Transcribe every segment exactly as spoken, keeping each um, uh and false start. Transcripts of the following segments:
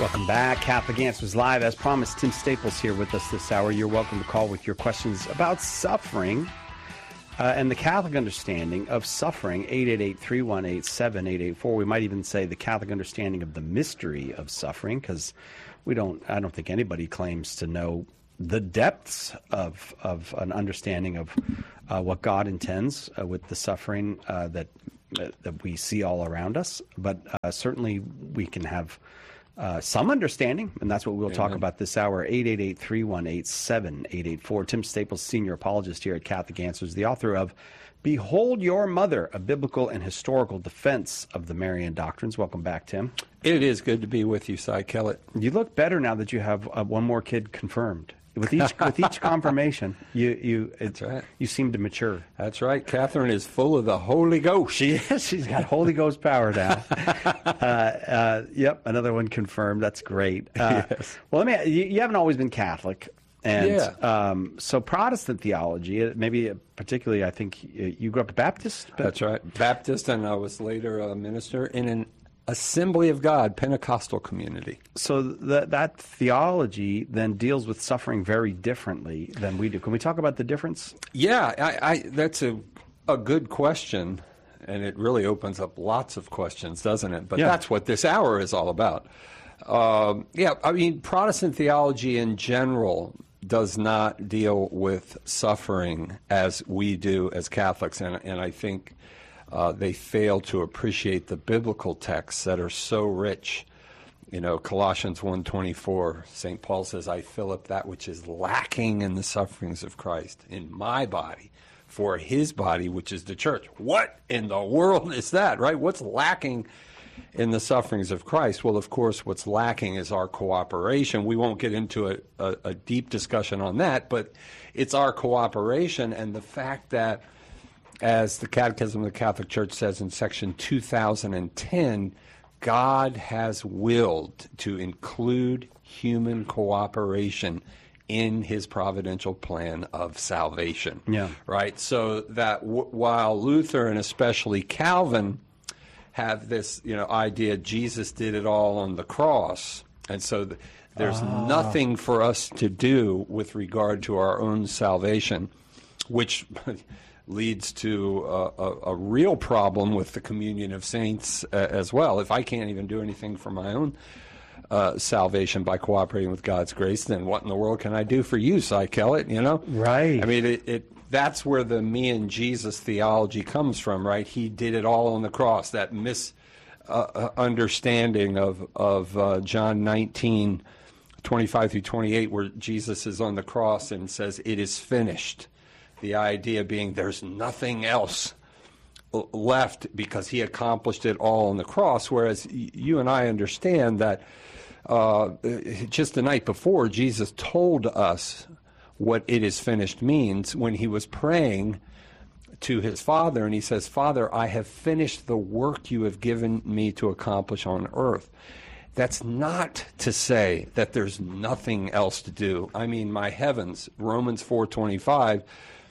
Welcome back. Catholic Answers Live. As promised, Tim Staples here with us this hour. You're welcome to call with your questions about suffering uh, and the Catholic understanding of suffering. eight eight eight, three one eight, seven eight eight four. We might even say the Catholic understanding of the mystery of suffering, because we don't, I don't think anybody claims to know the depths of, of an understanding of uh, what God intends uh, with the suffering uh, that, uh, that we see all around us. But uh, certainly we can have Uh, some understanding, and that's what we'll Amen. Talk about this hour. eight eight eight, three one eight, seven eight eight four. Tim Staples, senior apologist here at Catholic Answers, the author of Behold Your Mother, a biblical and historical defense of the Marian doctrines. Welcome back, Tim. It is good to be with you, Cy Kellett. You look better now that you have uh, one more kid confirmed. With each with each confirmation, you you it, That's right. you seem to mature. That's right. Catherine is full of the Holy Ghost. She is. She's got Holy Ghost power now. uh, uh, yep, another one confirmed. That's great. Uh, yes. Well, let me. You, you haven't always been Catholic, and yeah. um, so Protestant theology, maybe particularly, I think you grew up Baptist. That's right, Baptist, and I was later a minister in an Assembly of God Pentecostal community. So that that theology then deals with suffering very differently than we do. Can we talk about the difference? Yeah, I, I, that's a a good question, and it really opens up lots of questions, doesn't it? But yeah. that's what this hour is all about. Um, yeah, I mean, Protestant theology in general does not deal with suffering as we do as Catholics, and and I think Uh, they fail to appreciate the biblical texts that are so rich. You know, Colossians one twenty-four, Saint Paul says, I fill up that which is lacking in the sufferings of Christ in my body for his body, which is the church. What in the world is that, right? What's lacking in the sufferings of Christ? Well, of course, what's lacking is our cooperation. We won't get into a, a, a deep discussion on that, but it's our cooperation and the fact that, as the Catechism of the Catholic Church says in section two thousand ten, God has willed to include human cooperation in his providential plan of salvation. Yeah. Right? So that w- while Luther and especially Calvin have this, you know, idea Jesus did it all on the cross, and so th- there's ah. nothing for us to do with regard to our own salvation, which leads to a, a, a real problem with the communion of saints uh, as well. If I can't even do anything for my own uh, salvation by cooperating with God's grace, then what in the world can I do for you, Cy Kellett, you know? Right. I mean, it, it that's where the me and Jesus theology comes from, right? He did it all on the cross, that misunderstanding uh, of, of uh, John nineteen, twenty-five through twenty-eight, where Jesus is on the cross and says, it is finished. The idea being there's nothing else left because he accomplished it all on the cross, whereas you and I understand that uh, just the night before, Jesus told us what it is finished means when he was praying to his Father, and he says, Father, I have finished the work you have given me to accomplish on earth. That's not to say that there's nothing else to do. I mean, my heavens, Romans four twenty-five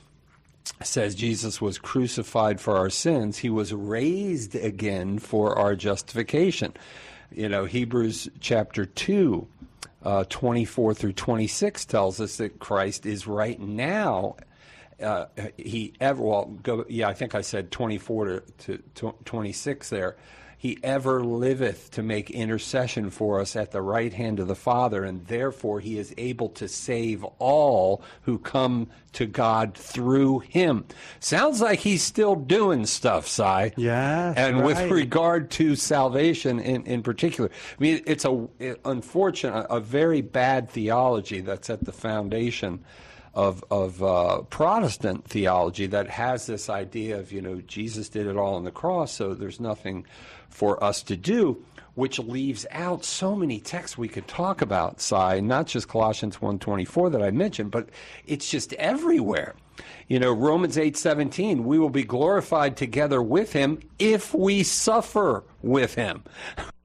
says Jesus was crucified for our sins. He was raised again for our justification. You know, Hebrews chapter two, uh, twenty-four through twenty-six tells us that Christ is right now. Uh, he ever, well, go, yeah, I think I said twenty-four to, to, to twenty-six there. He ever liveth to make intercession for us at the right hand of the Father, and therefore he is able to save all who come to God through him. Sounds like he's still doing stuff, Cy. Yeah, and right. with regard to salvation in, in particular. I mean, it's a it, unfortunate, a very bad theology that's at the foundation of of uh, Protestant theology that has this idea of, you know, Jesus did it all on the cross, so there's nothing for us to do, which leaves out so many texts we could talk about, Cy, not just Colossians one twenty-four that I mentioned, but it's just everywhere. You know, Romans eight seventeen, we will be glorified together with him if we suffer with him.